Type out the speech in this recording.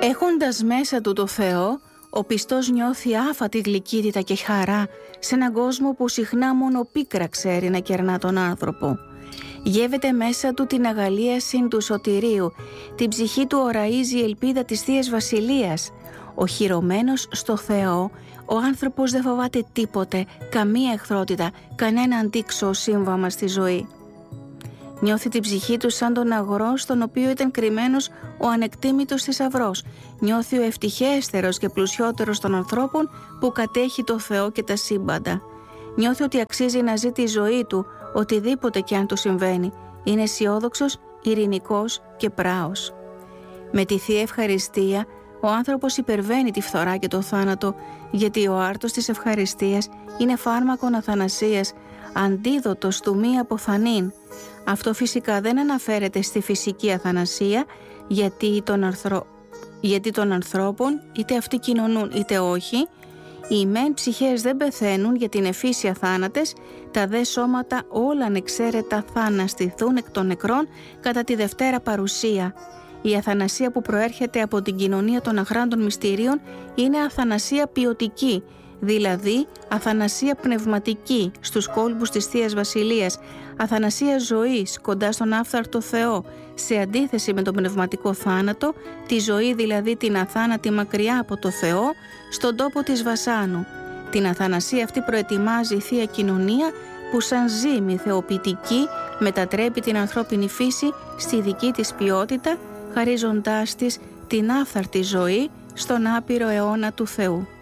Έχοντας μέσα του το Θεό, ο πιστός νιώθει άφατη γλυκύτητα και χαρά σε έναν κόσμο που συχνά μόνο πίκρα ξέρει να κερνά τον άνθρωπο. Γεύεται μέσα του την αγαλίαση του σωτηρίου, την ψυχή του οραίζει η ελπίδα της Θείας Βασιλείας. Οχυρωμένος στο Θεό, ο άνθρωπος δεν φοβάται τίποτε, καμία εχθρότητα, κανένα αντίξωο σύμβαμα στη ζωή. Νιώθει την ψυχή του σαν τον αγρό στον οποίο ήταν κρυμμένος ο ανεκτήμητος θησαυρός. Νιώθει ο ευτυχέστερος και πλουσιότερος των ανθρώπων που κατέχει το Θεό και τα σύμπαντα. Νιώθει ότι αξίζει να ζει τη ζωή του, οτιδήποτε κι αν του συμβαίνει. Είναι αισιόδοξος, ειρηνικός και πράος. Με τη Θεία Ευχαριστία, ο άνθρωπος υπερβαίνει τη φθορά και το θάνατο, γιατί ο άρτος της ευχαριστίας είναι φάρμακον αθανασίας, αντίδοτος του μη αποθανήν. Αυτό φυσικά δεν αναφέρεται στη φυσική αθανασία, γιατί των ανθρώπων, είτε αυτοί κοινωνούν είτε όχι, οι μεν ψυχές δεν πεθαίνουν για την εφύσια θάνατες, τα δε σώματα όλα ανεξαίρετα θα αναστηθούν εκ των νεκρών κατά τη Δευτέρα παρουσία. Η αθανασία που προέρχεται από την κοινωνία των αχράντων μυστηρίων είναι αθανασία ποιοτική, δηλαδή αθανασία πνευματική στους κόλπους της Θείας Βασιλείας, αθανασία ζωής κοντά στον άφθαρτο Θεό, σε αντίθεση με τον πνευματικό θάνατο, τη ζωή δηλαδή την αθάνατη μακριά από το Θεό, στον τόπο της βασάνου. Την αθανασία αυτή προετοιμάζει η Θεία Κοινωνία που σαν ζύμη θεοποιητική μετατρέπει την ανθρώπινη φύση στη δική της ποιότητα, χαρίζοντάς της την άφθαρτη ζωή στον άπειρο αιώνα του Θεού.